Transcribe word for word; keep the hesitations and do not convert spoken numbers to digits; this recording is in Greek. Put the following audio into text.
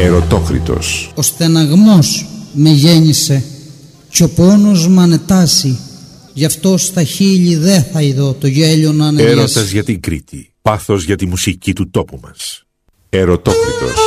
Ερωτόκριτος. Ο στεναγμός με γέννησε κι ο πόνος μ' ανετάσει. Γι' αυτό στα χείλη δε θα ειδώ το γέλιο να ανεβιάσει. Έρωτας για την Κρήτη. Πάθος για τη μουσική του τόπου μας. Ερωτόκριτος.